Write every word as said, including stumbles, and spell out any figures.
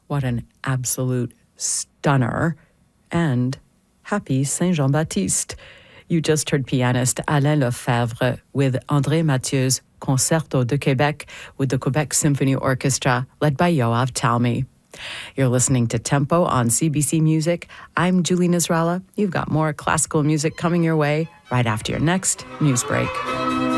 What an absolute stunner. And happy Saint Jean-Baptiste. You just heard pianist Alain Lefebvre with André Mathieu's Concerto de Québec with the Quebec Symphony Orchestra, led by Yoav Talmy. You're listening to Tempo on C B C Music. I'm Julie Nasrallah. You've got more classical music coming your way right after your next news break.